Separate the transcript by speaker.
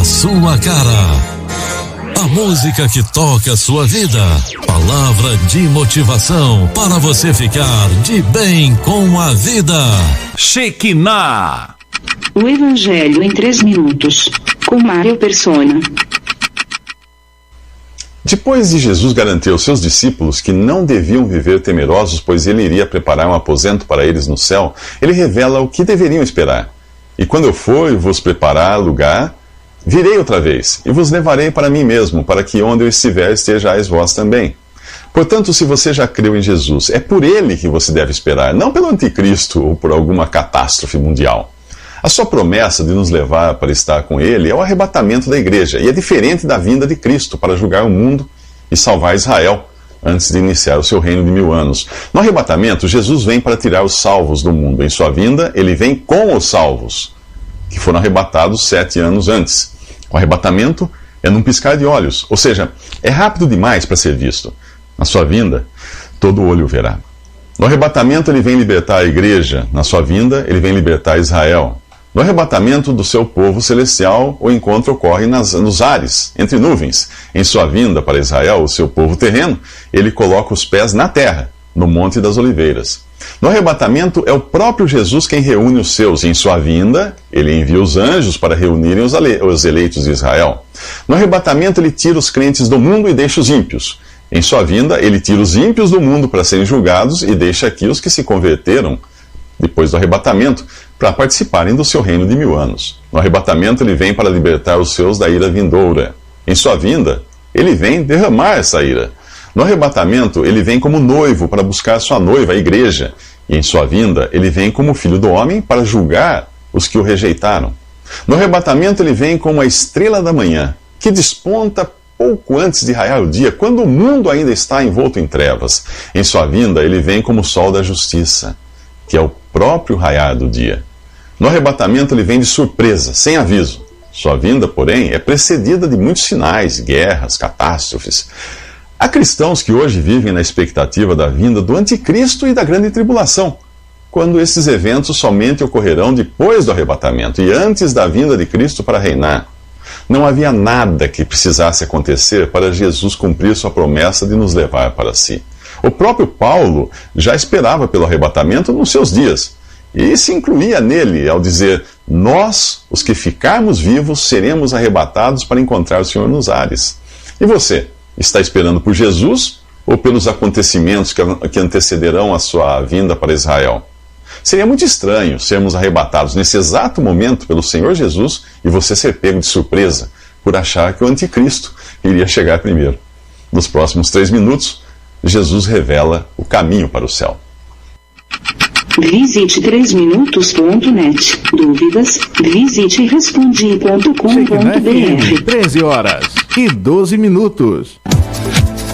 Speaker 1: a sua cara. A música que toca a sua vida. Palavra de motivação para você ficar de bem com a vida. Shekinah.
Speaker 2: O Evangelho em 3 minutos, com Mário Persona.
Speaker 3: Depois de Jesus garantir aos seus discípulos que não deviam viver temerosos, pois ele iria preparar um aposento para eles no céu, ele revela o que deveriam esperar. E quando eu for e vos preparar lugar, virei outra vez, e vos levarei para mim mesmo, para que onde eu estiver estejais vós também. Portanto, se você já creu em Jesus, é por ele que você deve esperar, não pelo anticristo ou por alguma catástrofe mundial. A sua promessa de nos levar para estar com ele é o arrebatamento da igreja, e é diferente da vinda de Cristo para julgar o mundo e salvar Israel, antes de iniciar o seu reino de 1000 anos. No arrebatamento, Jesus vem para tirar os salvos do mundo. Em sua vinda, ele vem com os salvos, que foram arrebatados 7 anos antes. O arrebatamento é num piscar de olhos, ou seja, é rápido demais para ser visto. Na sua vinda, todo olho verá. No arrebatamento, ele vem libertar a igreja. Na sua vinda, ele vem libertar Israel. No arrebatamento do seu povo celestial, o encontro ocorre nos ares, entre nuvens. Em sua vinda para Israel, o seu povo terreno, ele coloca os pés na terra, no Monte das Oliveiras. No arrebatamento, é o próprio Jesus quem reúne os seus. Em sua vinda, ele envia os anjos para reunirem os eleitos de Israel. No arrebatamento, ele tira os crentes do mundo e deixa os ímpios. Em sua vinda, ele tira os ímpios do mundo para serem julgados e deixa aqui os que se converteram depois do arrebatamento, para participarem do seu reino de 1000 anos. No arrebatamento, ele vem para libertar os seus da ira vindoura. Em sua vinda, ele vem derramar essa ira. No arrebatamento, ele vem como noivo para buscar sua noiva, a igreja. E em sua vinda, ele vem como filho do homem para julgar os que o rejeitaram. No arrebatamento, ele vem como a estrela da manhã, que desponta pouco antes de raiar o dia, quando o mundo ainda está envolto em trevas. Em sua vinda, ele vem como o sol da justiça, que é o próprio raiar do dia. No arrebatamento, ele vem de surpresa, sem aviso. Sua vinda, porém, é precedida de muitos sinais, guerras, catástrofes. Há cristãos que hoje vivem na expectativa da vinda do anticristo e da grande tribulação, quando esses eventos somente ocorrerão depois do arrebatamento e antes da vinda de Cristo para reinar. Não havia nada que precisasse acontecer para Jesus cumprir sua promessa de nos levar para si. O próprio Paulo já esperava pelo arrebatamento nos seus dias, e se incluía nele ao dizer: nós, os que ficarmos vivos, seremos arrebatados para encontrar o Senhor nos ares. E você, está esperando por Jesus ou pelos acontecimentos que antecederão a sua vinda para Israel? Seria muito estranho sermos arrebatados nesse exato momento pelo Senhor Jesus e você ser pego de surpresa por achar que o anticristo iria chegar primeiro. Nos próximos 3 minutos, Jesus revela o caminho para o céu.
Speaker 2: Visite 3minutos.net. Dúvidas? Visite respondi.com.br.
Speaker 4: 13h12.